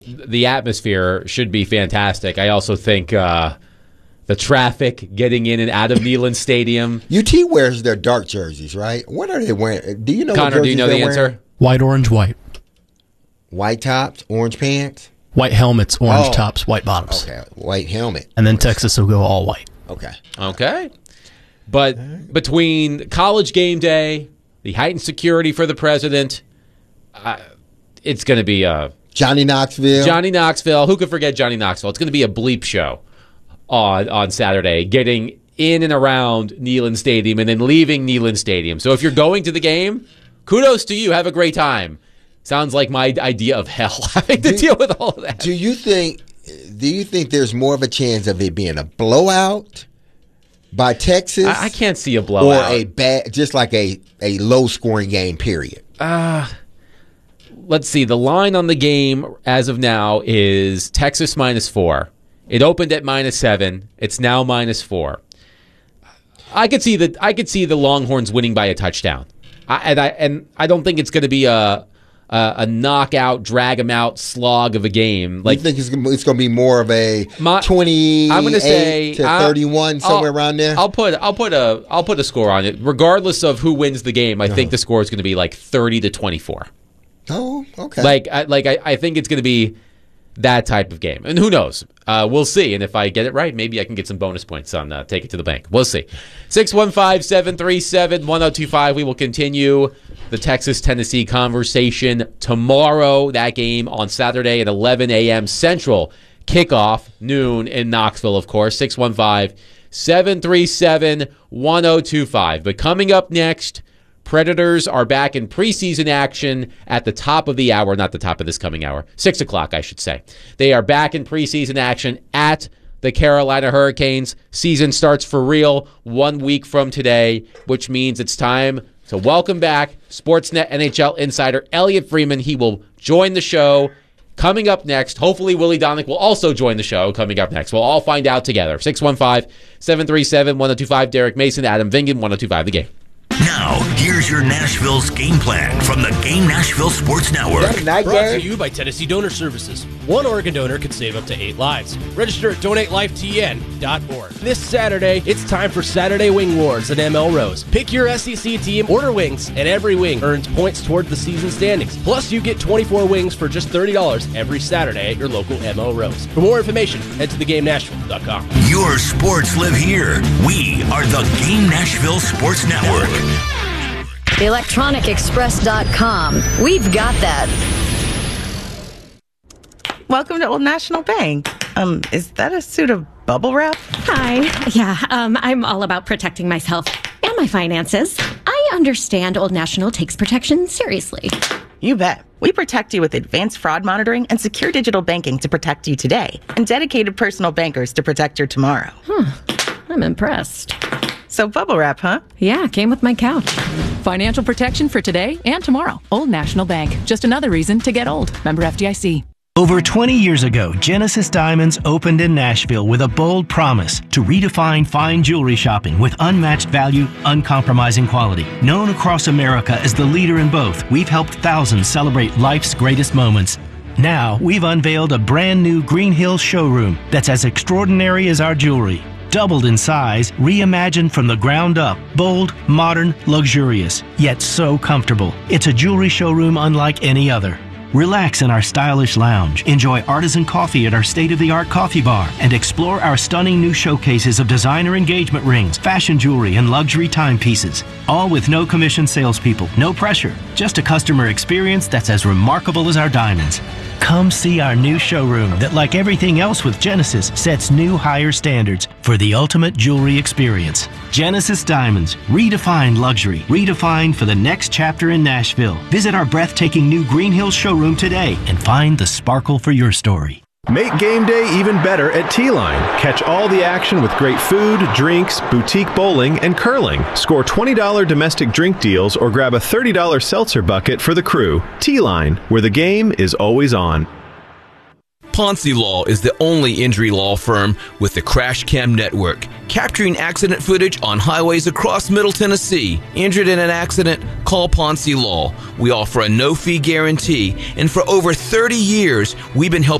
the atmosphere should be fantastic. I also think the traffic getting in and out of Neyland Stadium. UT wears their dark jerseys, right? What are they wearing? Do you know? Connor, what do you know the answer? Wearing? White, orange, white. White tops, orange pants. White helmets, orange tops, white bottoms. Okay, white helmet. And then Texas will go all white. Okay. But between College game day, the heightened security for the president, it's going to be Johnny Knoxville. Who could forget Johnny Knoxville? It's going to be a bleep show on Saturday, getting in and around Neyland Stadium and then leaving Neyland Stadium. So if you're going to the game, kudos to you. Have a great time. Sounds like my idea of hell, having to deal with all of that. Do you think there's more of a chance of it being a blowout by Texas? I can't see a blowout. Or just like a low-scoring game, period? Let's see. The line on the game as of now is Texas -4. It opened at -7. It's now -4. I could see the Longhorns winning by a touchdown. I don't think it's going to be a knockout, drag them out slog of a game. Like, you think it's going to be more of a 28 I'm going to say to 31, somewhere around there? I'll put a score on it, regardless of who wins the game. I think the score is going to be like 30-24. Oh, okay. I think it's going to be that type of game, and who knows? We'll see. And if I get it right, maybe I can get some bonus points on Take It to the Bank. We'll see. 615-737-1025. We will continue the Texas-Tennessee conversation tomorrow. That game on Saturday at 11 a.m. Central. Kickoff, noon in Knoxville, of course. 615-737-1025. But coming up next, Predators are back in preseason action at the top of the hour, not the top of this coming hour, 6 o'clock, I should say. They are back in preseason action at the Carolina Hurricanes. Season starts for real 1 week from today, which means it's time to welcome back Sportsnet NHL insider Elliot Freeman. He will join the show coming up next. Hopefully, Willie Donick will also join the show coming up next. We'll all find out together. 615-737-1025. Derek Mason, Adam Vingan, 1025 The Game. Now, here's your Nashville's game plan from the Game Nashville Sports Network. Brought to you by Tennessee Donor Services. One organ donor could save up to 8 lives. Register at DonateLifeTN.org. This Saturday, it's time for Saturday Wing Wars at ML Rose. Pick your SEC team, order wings, and every wing earns points toward the season standings. Plus, you get 24 wings for just $30 every Saturday at your local ML Rose. For more information, head to theGameNashville.com. Your sports live here. We are the Game Nashville Sports Network. ElectronicExpress.com. We've got that. Welcome to Old National Bank. Is that a suit of bubble wrap? Hi. Yeah, I'm all about protecting myself and my finances. I understand Old National takes protection seriously. You bet. We protect you with advanced fraud monitoring and secure digital banking to protect you today, and dedicated personal bankers to protect your tomorrow. I'm impressed. So bubble wrap, huh? Yeah, came with my couch. Financial protection for today and tomorrow. Old National Bank. Just another reason to get old. Member FDIC. Over 20 years ago, Genesis Diamonds opened in Nashville with a bold promise to redefine fine jewelry shopping with unmatched value, uncompromising quality. Known across America as the leader in both, we've helped thousands celebrate life's greatest moments. Now, we've unveiled a brand new Green Hills showroom that's as extraordinary as our jewelry. Doubled in size, reimagined from the ground up, bold, modern, luxurious, yet so comfortable. It's a jewelry showroom unlike any other. Relax in our stylish lounge, enjoy artisan coffee at our state-of-the-art coffee bar, and explore our stunning new showcases of designer engagement rings, fashion jewelry, and luxury timepieces. All with no commission salespeople, no pressure, just a customer experience that's as remarkable as our diamonds. Come see our new showroom that, like everything else with Genesis, sets new higher standards for the ultimate jewelry experience. Genesis Diamonds, redefined luxury, redefined for the next chapter in Nashville. Visit our breathtaking new Green Hills showroom today and find the sparkle for your story. Make game day even better at T-Line. Catch all the action with great food, drinks, boutique bowling, and curling. Score $20 domestic drink deals or grab a $30 seltzer bucket for the crew. T-Line, where the game is always on. Ponce Law is the only injury law firm with the Crash Cam Network, capturing accident footage on highways across Middle Tennessee. Injured in an accident? Call Ponce Law. We offer a no-fee guarantee, and for over 30 years, we've been helping